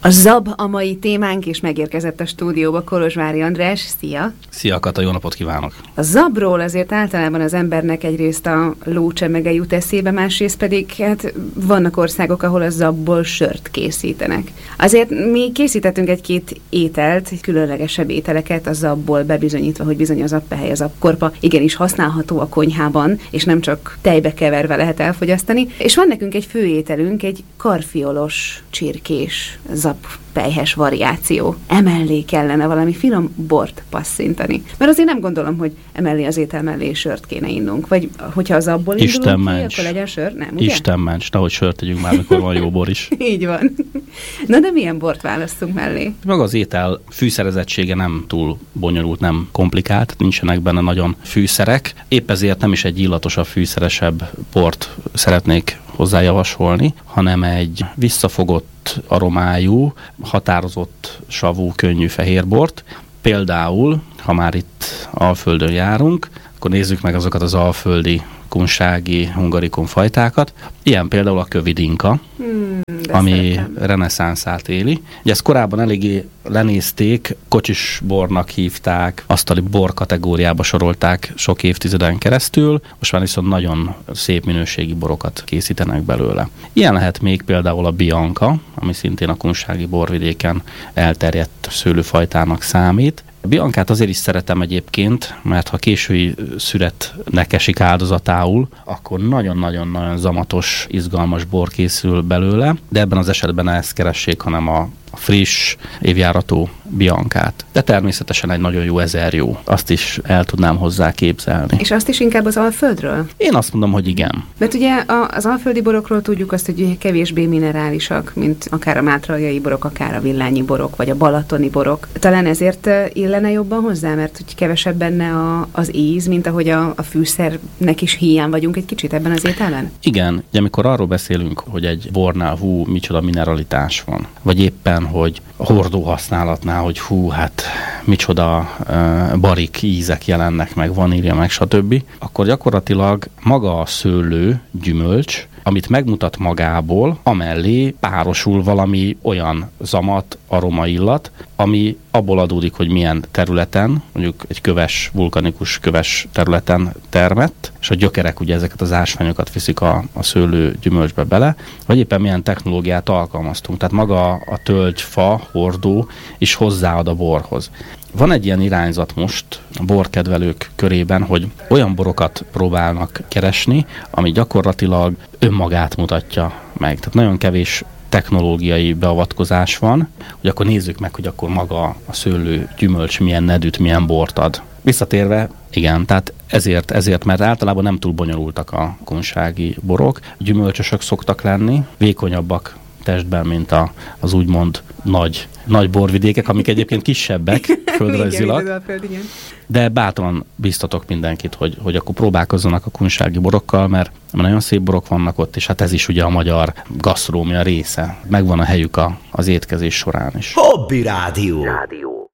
A zab a mai témánk, és megérkezett a stúdióba Kolozsvári András. Szia! Szia Kata, jó napot kívánok! A zabról azért általában az embernek egyrészt a lócsemege jut eszébe, másrészt pedig hát vannak országok, ahol a zabból sört készítenek. Azért mi készítettünk egy-két ételt, egy különlegesebb ételeket a zabból bebizonyítva, hogy bizony az zabpehely, az zabkorpa igenis használható a konyhában, és nem csak tejbe keverve lehet elfogyasztani. És van nekünk egy főételünk, egy karfiolos csirkés zabpelyhes variáció. Emellé kellene valami finom bort passzintani. Mert azért nem gondolom, hogy emellé az étel mellé sört kéne innunk. Vagy hogyha az abból indulunk ki, akkor legyen sör? Nem, ugye? Isten ments, nehogy sört tegyünk már, mikor van jó bor is. Így van. Na de milyen bort választunk mellé? Maga az étel fűszerezettsége nem túl bonyolult, nem komplikált, nincsenek benne nagyon fűszerek. Épp ezért nem is egy illatosabb, fűszeresebb bort szeretnék hozzájavasolni, hanem egy visszafogott aromájú, határozott savú, könnyű fehérbort. Például, ha már itt Alföldön járunk, akkor nézzük meg azokat az alföldi kunsági hungarikum fajtákat. Ilyen például a kövidinka, ami reneszánszát éli. Ugye ezt korábban eléggé lenézték, kocsisbornak hívták, asztali bor kategóriába sorolták sok évtizeden keresztül, most már viszont nagyon szép minőségi borokat készítenek belőle. Ilyen lehet még például a Bianca, ami szintén a kunsági borvidéken elterjedt szőlőfajtának számít. A Biancát azért is szeretem egyébként, mert ha késői szüretnek esik áldozatául, akkor nagyon-nagyon zamatos, izgalmas bor készül belőle, de ebben az esetben ne ezt keressék, hanem a friss, évjáratú Biancát. De természetesen egy nagyon jó ezerjó. Azt is el tudnám hozzá képzelni. És azt is inkább az Alföldről? Én azt mondom, hogy igen. Mert ugye az alföldi borokról tudjuk azt, hogy kevésbé minerálisak, mint akár a mátraljai borok, akár a villányi borok, vagy a balatoni borok. Talán ezért illene jobban hozzá, mert hogy kevesebb benne az íz, mint ahogy a fűszernek is hiány vagyunk egy kicsit ebben az ételben? Igen, ugye amikor arról beszélünk, hogy egy bornál micsoda mineralitás van, vagy éppen hogy a hordó használatnál, hogy hát micsoda barik ízek jelennek meg, vanília meg stb., akkor gyakorlatilag maga a szőlő, gyümölcs, amit megmutat magából, amellé párosul valami olyan zamat, aroma, illat, ami abból adódik, hogy milyen területen, mondjuk egy köves, vulkanikus köves területen termett, és a gyökerek ugye ezeket az ásványokat viszik a szőlő gyümölcsbe bele, vagy éppen milyen technológiát alkalmaztunk. Tehát maga a tölgyfa, hordó is hozzáad a borhoz. Van egy ilyen irányzat most a borkedvelők körében, hogy olyan borokat próbálnak keresni, ami gyakorlatilag önmagát mutatja meg. Tehát nagyon kevés technológiai beavatkozás van, hogy akkor nézzük meg, hogy akkor maga a szőlő gyümölcs milyen nedűt, milyen bort ad. Visszatérve, igen, tehát ezért, mert általában nem túl bonyolultak a kunsági borok. Gyümölcsösök szoktak lenni, vékonyabbak testben, mint az úgymond nagy borvidékek, amik egyébként kisebbek földrajzilag. De bátran biztatok mindenkit, hogy akkor próbálkozzanak a kunsági borokkal, mert nagyon szép borok vannak ott, és hát ez is ugye a magyar gasztronómia része. Megvan a helyük az étkezés során is. Hobby Rádió.